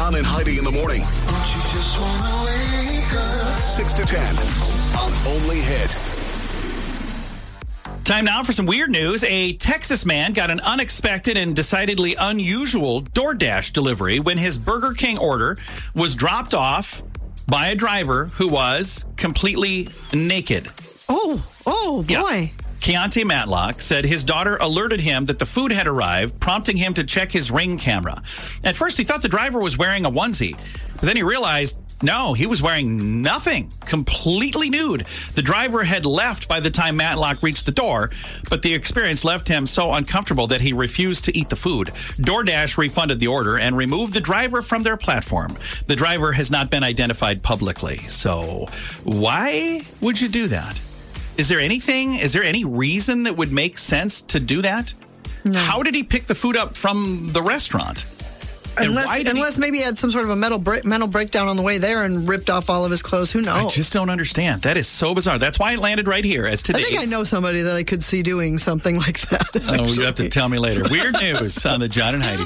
John and Heidi in the morning. 6 to 10 on Only Hit. Time now for some weird news. A Texas man got an unexpected and decidedly unusual DoorDash delivery when his Burger King order was dropped off by a driver who was completely naked. Oh boy. Yeah. Keontae Matlock said his daughter alerted him that the food had arrived, prompting him to check his Ring camera. At first, he thought the driver was wearing a onesie, but then he realized, no, he was wearing nothing, completely nude. The driver had left by the time Matlock reached the door, but the experience left him so uncomfortable that he refused to eat the food. DoorDash refunded the order and removed the driver from their platform. The driver has not been identified publicly. So why would you do that? Is there any reason that would make sense to do that? No. How did he pick the food up from the restaurant? Unless maybe he had some sort of a mental breakdown on the way there and ripped off all of his clothes. Who knows? I just don't understand. That is so bizarre. That's why it landed right here as today's. I think I know somebody that I could see doing something like that. Oh, you have to tell me later. Weird news on the John and Heidi